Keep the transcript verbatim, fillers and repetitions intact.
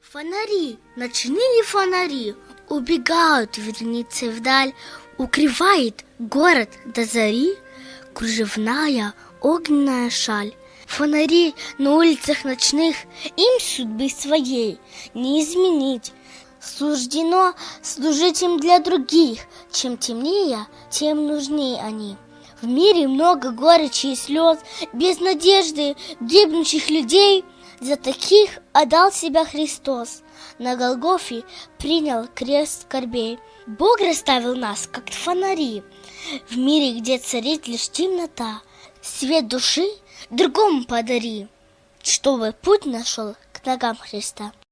Фонари, ночные фонари, убегают верницы вдаль, укрывает город до зари кружевная огненная шаль. Фонари на улицах ночных, им судьбы своей не изменить. Суждено служить им для других, чем темнее, тем нужнее они. В мире много горечи и слез, без надежды гибнущих людей. За таких отдал себя Христос, на Голгофе принял крест скорбей. Бог расставил нас, как фонари, в мире, где царит лишь темнота. Свет души другому подари, чтобы путь нашел к ногам Христа.